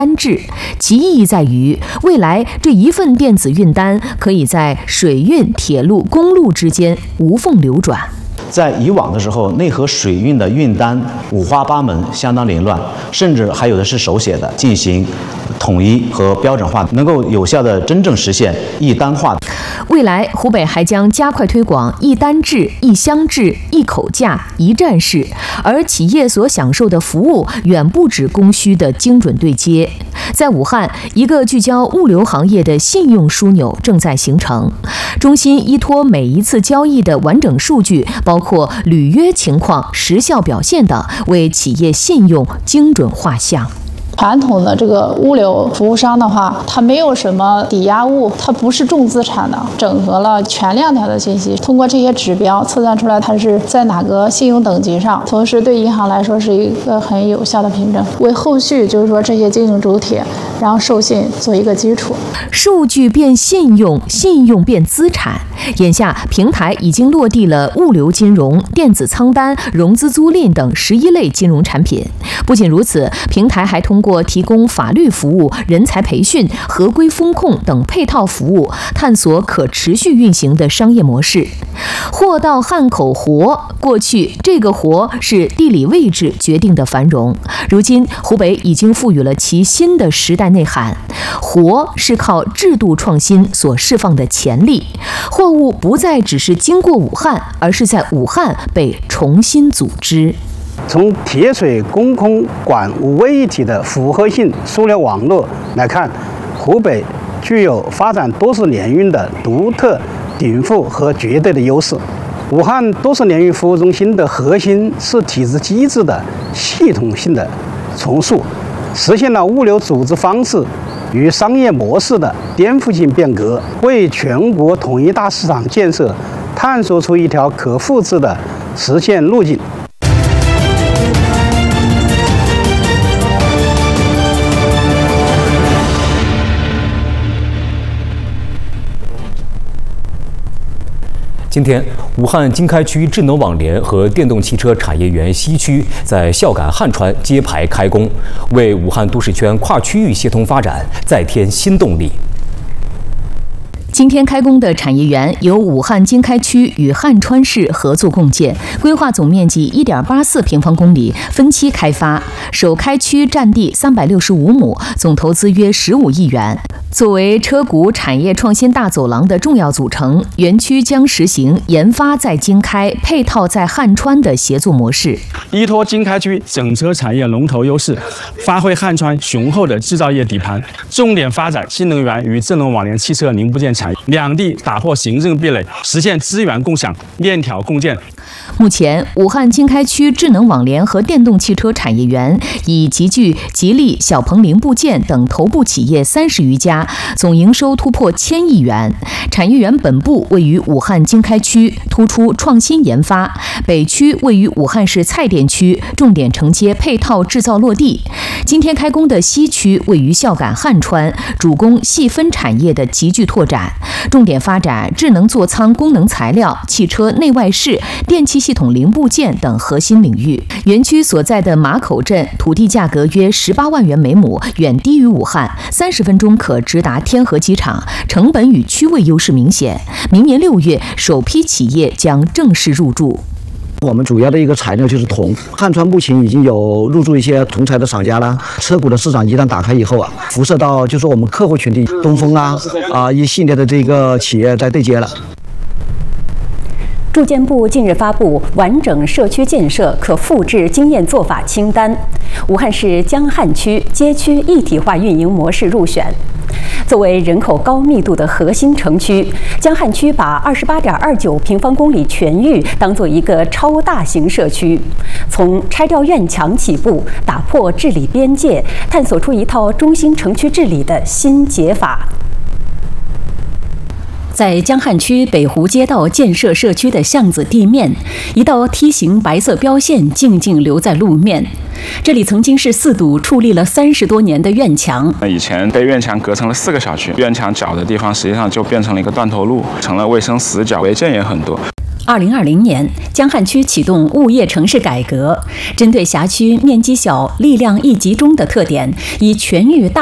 单制，其意义在于，未来这一份电子运单可以在水运、铁路、公路之间无缝流转。 在以往的时候，内河水运的运单五花八门，相当凌乱，甚至还有的是手写的，进行统一和标准化，能够有效的真正实现一单化。 未来，湖北还将加快推广一单制、一箱制、一口价、一站式，而企业所享受的服务远不止供需的精准对接。在武汉，一个聚焦物流行业的信用枢纽正在形成。中心依托每一次交易的完整数据，包括履约情况、时效表现等，为企业信用精准画像。 传统的这个物流服务商的话，它没有什么抵押物，它不是重资产的，整合了全链条的信息，通过这些指标测算出来它是在哪个信用等级上，同时对银行来说是一个很有效的凭证，为后续就是说这些经营主体然后授信做一个基础。 数据变信用，信用变资产。眼下，平台已经落地了物流金融、电子仓单、融资租赁等11类金融产品。不仅如此，平台还通过提供法律服务、人才培训、合规风控等配套服务，探索可持续运行的商业模式。货到汉口活，过去这个活是地理位置决定的繁荣，如今湖北已经赋予了其新的时代内涵。活是靠制度创新所释放的潜力，货物不再只是经过武汉，而是在武汉被重新组织。 从铁水、供空、管五位一体的复合性物流网络来看，湖北具有发展多式联运的独特、禀赋和绝对的优势。武汉多式联运服务中心的核心是体制机制的系统性的重塑，实现了物流组织方式与商业模式的颠覆性变革，为全国统一大市场建设探索出一条可复制的实现路径。 今天，武汉经开区智能网联和电动汽车产业园西区在孝感汉川揭牌开工，为武汉都市圈跨区域协同发展再添新动力。 今天开工的产业园由武汉经开区与汉川市合作共建，规划总面积1.84平方公里，分期开发。首开区占地365亩，总投资约15亿元。作为车谷产业创新大走廊的重要组成，园区将实行研发在经开、配套在汉川的协作模式， 依托经开区整车产业龙头优势，发挥汉川雄厚的制造业底盘，重点发展新能源与智能网联汽车零部件产业，两地打破行政壁垒，实现资源共享、链条共建。 目前，武汉经开区智能网联和电动汽车产业园已集聚吉利、小鹏零部件等头部企业30余家，总营收突破1000亿元。产业园本部位于武汉经开区，突出创新研发；北区位于武汉市蔡甸区，重点承接配套制造落地。今天开工的西区位于孝感汉川，主攻细分产业的集聚拓展，重点发展智能座舱功能材料、汽车内外饰、电气系统零部件等核心领域。园区所在的马口镇土地价格约18万元每亩，远低于武汉，30分钟可直达天河机场，成本与区位优势明显。明年6月，首批企业将正式入驻。 我们主要的一个材料就是铜，汉川目前已经有入驻一些铜材的厂家了。车谷的市场一旦打开以后啊，辐射到就是我们客户群体，东风一系列的这个企业在对接了。 住建部近日发布完整社区建设可复制经验做法清单，武汉市江汉区街区一体化运营模式入选。作为人口高密度的核心城区，江汉区把28.29平方公里全域当做一个超大型社区，从拆掉院墙起步，打破治理边界，探索出一套中心城区治理的新解法。在江汉区北湖街道建设社区的巷子地面，一道梯形白色标线静静留在路面。这里曾经是4堵矗立了30多年的院墙， 以前被院墙隔成了4个小区，院墙角的地方实际上就变成了一个断头路，成了卫生死角，违建也很多。 2020年，江汉区启动物业城市改革，针对辖区面积小、力量易集中的特点，以全域大